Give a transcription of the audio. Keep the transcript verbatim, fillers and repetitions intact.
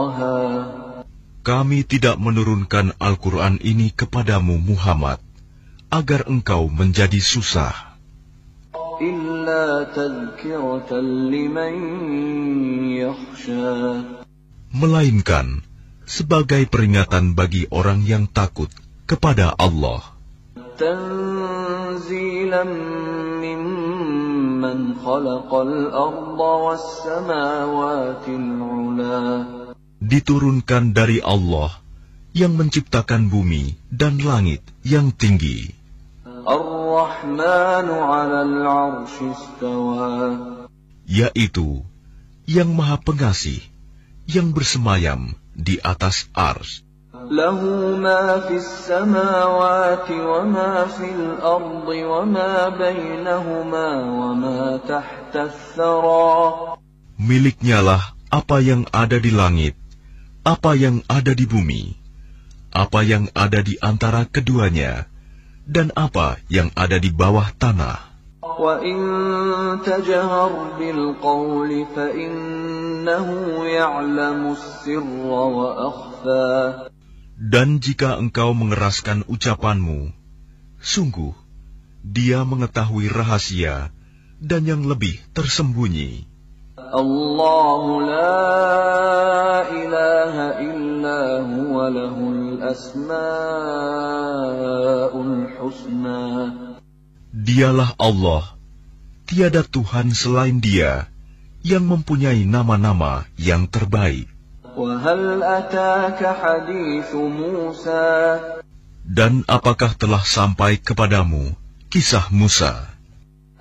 Kami tidak menurunkan Al-Quran ini kepadamu Muhammad agar engkau menjadi susah, melainkan sebagai peringatan bagi orang yang takut kepada Allah. Tanzilan mimman khalaqal arda was samawatil ula. Diturunkan dari Allah yang menciptakan bumi dan langit yang tinggi. Ar-Rahmanu 'alal 'arsy istawa. Yaitu yang Maha Pengasih yang bersemayam di atas ars. Lahu ma fis samawati wa ma fil ardi wa ma bainahuma wa ma tahta ath-thara. Miliknyalah apa yang ada di langit, apa yang ada di bumi, apa yang ada di antara keduanya, dan apa yang ada di bawah tanah. Wa in tajhar bil qawli fa innahu ya'lamu as-sirra wa akhfa. Dan jika engkau mengeraskan ucapanmu, sungguh Dia mengetahui rahasia dan yang lebih tersembunyi. Allahu la ilaha illa huwa lahul asma'ul husna. Dialah Allah, tiada Tuhan selain Dia, yang mempunyai nama-nama yang terbaik. Wa hal ataka hadithu Musa. Dan apakah telah sampai kepadamu kisah Musa?